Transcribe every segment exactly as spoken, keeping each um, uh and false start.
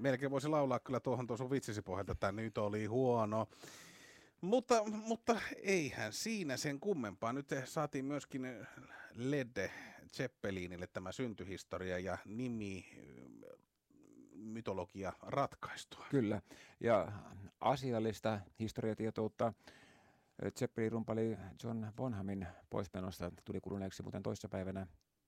Melkein voisi laulaa kyllä tuohon tuon sun vitsisi pohjalta, että nyt oli huono. Mutta, mutta eihän siinä sen kummempaa. Nyt saatiin myöskin Led Zeppelinille tämä syntyhistoria ja nimi, mytologia ratkaistua. Kyllä, ja asiallista historiatietoutta Zeppelin rumpali John Bonhamin poismenosta tuli kuluneeksi muuten toissapäivänä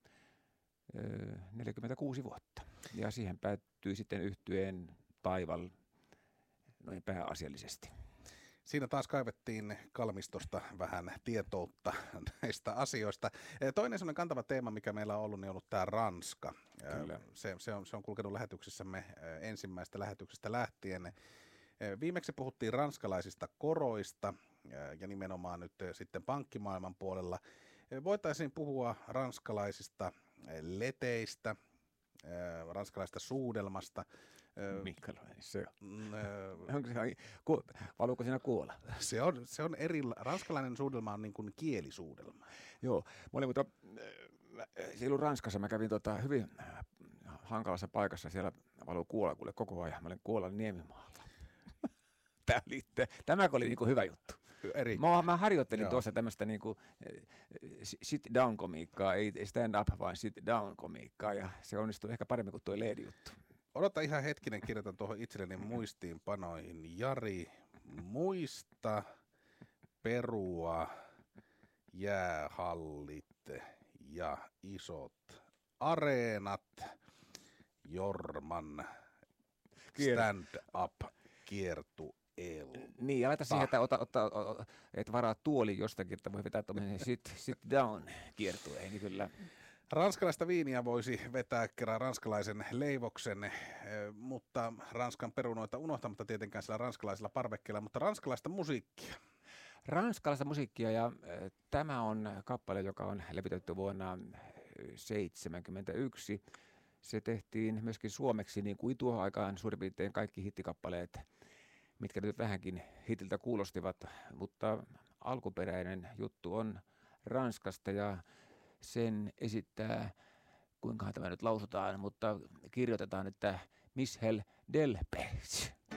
neljäkymmentäkuusi vuotta. Ja siihen päättyi sitten yhtyeen taival noin pääasiallisesti. Siinä taas kaivettiin Kalmistosta vähän tietoutta näistä asioista. Toinen sellainen kantava teema, mikä meillä on ollut, niin on ollut tämä Ranska. Kyllä. Se, se, on, se on kulkenut lähetyksissämme ensimmäistä lähetyksestä lähtien. Viimeksi puhuttiin ranskalaisista koroista ja nimenomaan nyt sitten pankkimaailman puolella. Voitaisiin puhua ranskalaisista leteistä, ranskalaista suudelmasta. Minkälainen se on? Onko se, valuuko siinä kuola? Se on, se on eri, ranskalainen suudelma on niin kuin kielisuudelma. Joo, mä olin, mutta silloin Ranskassa mä kävin tota, hyvin hankalassa paikassa, siellä valuu kuola kuule koko ajan. Mä olin Kuolan Niemimaalla. Tämä oli, tämä oli niin kuin hyvä juttu. Eri. Mä, mä harjoittelin Joo. tuossa tämmöistä niin kuin sit-down-komiikkaa, ei stand-up, vaan sit-down-komiikkaa, ja se onnistui ehkä paremmin kuin tuo Leedi-juttu. Odota ihan hetkinen, kirjoitan tuohon itselleni muistiinpanoihin. Jari, muista perua jäähallit ja isot areenat, Jorman stand-up kiertu. Niin, ja laita siihen, että, ota, ota, ota, että varaa tuoli jostakin, että voi vetää tuommoisen sit, sit down kiertueen, niin kyllä. Ranskalaista viiniä voisi vetää kerran ranskalaisen leivoksen, mutta Ranskan perunoita unohtamatta tietenkään sillä ranskalaisella parvekkeella, mutta ranskalaista musiikkia. Ranskalaista musiikkia, ja äh, tämä on kappale, joka on levitetty vuonna seitsemänkymmentäyksi. Se tehtiin myöskin suomeksi, niin kuin tuohon aikaan suurin piirtein kaikki hittikappaleet, mitkä nyt vähänkin hitiltä kuulostivat, mutta alkuperäinen juttu on Ranskasta ja sen esittää, kuinkahan tämä nyt lausutaan, mutta kirjoitetaan, että Michel Delpech.